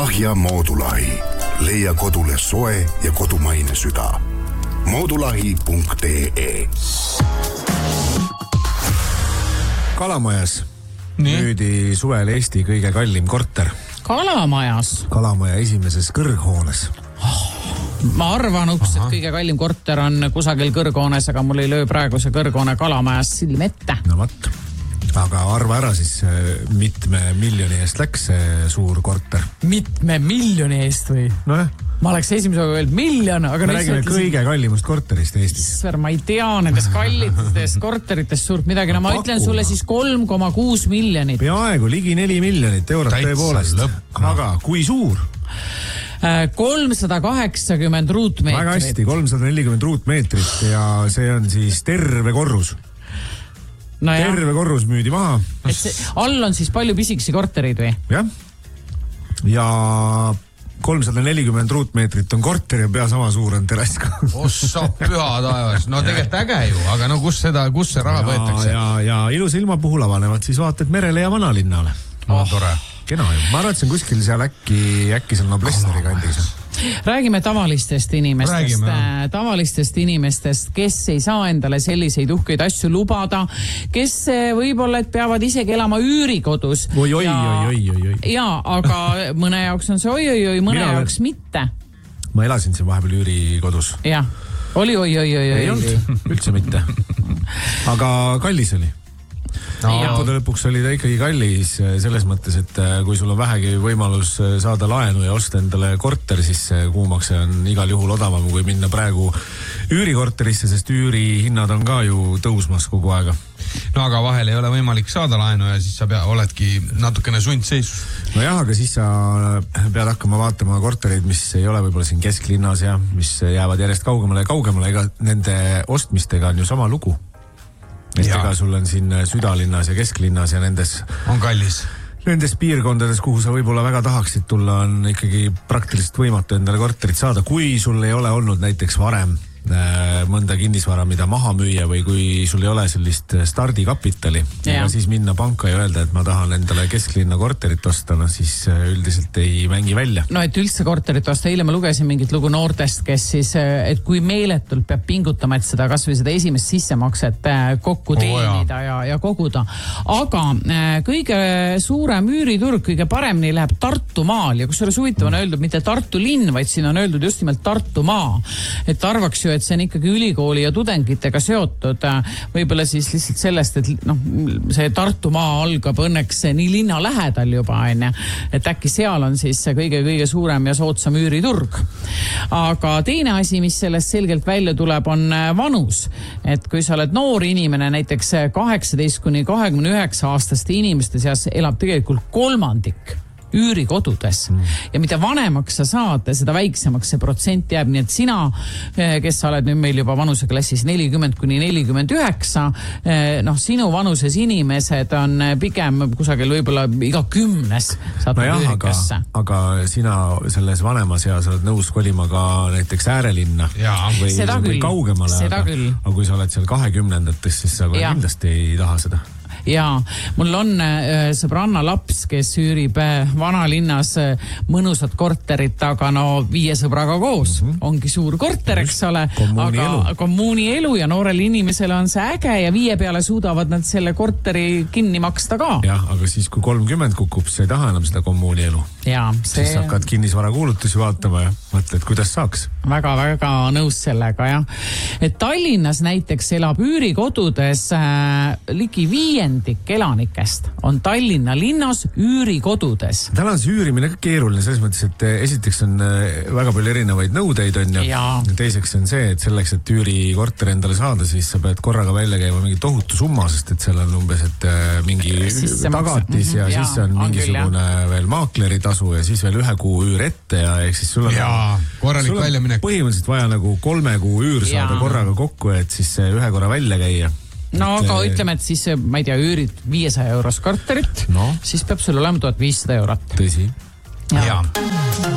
Ahja Moodulahi. Leia kodule soe ja kodumaine süda. Moodulahi.ee. Kalamajas müüdi suvel Eesti kõige kallim korter. Kalamaja esimeses kõrghoones. Ma arvan ups, et kõige kallim korter on kusagil kõrghoones, aga mul ei löö praegu see kõrghoone Kalamajas silm ette. No vat. Aga arva ära siis, mitme miljoni eest läks see suur korter. Mitme miljoni eest või? Nojah. Ma oleks esimesega veel miljon, aga me räägime kõige kallimast korterist Eestis. Ma ei tea nendest kallitest korteritest suurt midagi. No ma ütlen sulle siis 3,6 miljonit. Peaaegu ligi 4 miljonit eurot tõepoolest. Aga kui suur? 380 ruutmeetrit. Väga hästi, 340 ruutmeetrit ja see on siis terve korrus. No terve korrus müüdi maha. All on siis palju pisikesi korterid või? Jah. Ja 340 ruutmeetrit on korter ja pea sama suur on terrask. Ossa püha taevas. No tegelikult äge ju, aga no kus see raha võetakse? Ja ilusa ilma puhul avanevad siis vaated merele ja vanalinnale. Tore. Kena ju. Ma arvan, et see on kuskil seal äkki seal Noblessneri kandis. Räägime tavalistest inimestest, kes ei saa endale selliseid uhkeid asju lubada, kes võib-olla et peavad isegi elama üürikodus. Oi. Jaa, aga mõne jaoks on see oi, mõne jaoks mitte. Ma elasin siin vahepeal üürikodus. Jah, oli oi. Ei olnud, üldse mitte. Aga kallis oli. Lõppude lõpuks oli ta ikkagi kallis selles mõttes, et kui sul on vähegi võimalus saada laenu ja osta endale korter, siis kuumakse on igal juhul odavam kui minna praegu üürikorterisse, sest üürihinnad on ka ju tõusmas kogu aega. No aga vahel ei ole võimalik saada laenu ja siis sa oledki natukene sundseisus. No jah, aga siis sa pead hakkama vaatama kortereid, mis ei ole võib-olla siin kesklinnas ja mis jäävad järjest kaugemale ja kaugemale, ega nende ostmistega on ju sama lugu. Ega sul on siin südalinnas ja kesklinnas ja nendes on kallis. Nendes piirkondades, kuhu sa võib-olla väga tahaksid tulla, on ikkagi praktiliselt võimatu endale korterit saada, kui sul ei ole olnud näiteks varem mõnda kinnisvara, mida maha müüa või kui sul ei ole sellist stardikapitali ja siis minna panka ja öelda, et ma tahan endale kesklinna korterit osta, no siis üldiselt ei mängi välja. No et üldse korterit osta, eile ma lugesin mingit lugu noortest, kes siis, et kui meeletult peab pingutama, et seda kasvõi seda esimest sissemakset kokku teenida ja koguda. Aga kõige suurem üüriturg, kõige paremini läheb Tartumaal ja kus oleks huvitav on öeldud mitte Tartu linn, vaid siin on öeldud just nimelt Tartumaa. Et arvaks ju, et see on ikkagi ülikooli ja tudengitega seotud. Võib-olla siis lihtsalt sellest, et see Tartumaa algab õnneks nii linna lähedal juba, et äkki seal on siis see kõige suurem ja soodsam üüriturg. Aga teine asi, mis sellest selgelt välja tuleb, on vanus. Et kui sa oled noor inimene, näiteks 18–29 aastaste inimeste seas elab tegelikult kolmandik üürikodudes. Ja mida vanemaks sa saad, seda väiksemaks see protsent jääb. Nii et sina, kes sa oled nüüd meil juba vanuseklassis 40–49, sinu vanuses inimesed on pigem kusagil võib-olla iga 10 saad üürikasse. Aga sina selles vanemas eas oled nõus kolima ka näiteks äärelinna või kaugemale. Aga kui sa oled seal 20-ndates, siis sa kindlasti ei taha seda. Jaa, mul on sõbranna laps, kes üürib vanalinnas mõnusat korterit, aga 5 sõbraga koos. Ongi suur korter, eks ole. Kommuuni elu ja noorel inimesele on see äge ja 5 peale suudavad nad selle korteri kinni maksta ka. Jah, aga siis kui 30 kukub, siis ei taha enam seda kommuuni elu. Siis hakkad kinnisvara kuulutusi vaatama ja mõtled, kuidas saaks. Väga nõus sellega, jah. Et Tallinnas näiteks elab üürikodudes ligi 5 elanikest on Tallinna linnas üürikodudes. Täna on see üürimine ka keeruline selles mõttes, et esiteks on väga palju erinevaid nõudeid on ja teiseks on see, et selleks, et üürikorteri endale saada, siis sa pead korraga välja käima mingi tohutu summa, sest et seal on umbes, et mingi tagatis ja siis on mingisugune veel maakleritasu ja siis veel 1 kuu üür ette ja ehk siis sul on korralik väljaminek. Põhimõtteliselt vaja nagu 3 kuu üür saada korraga kokku, et siis 1 korra välja käia. No aga ütleme, et siis, ma ei tea, üürid 500 euros korterit, siis peab sul olema 1500 eurot. Tõsi. Jaa.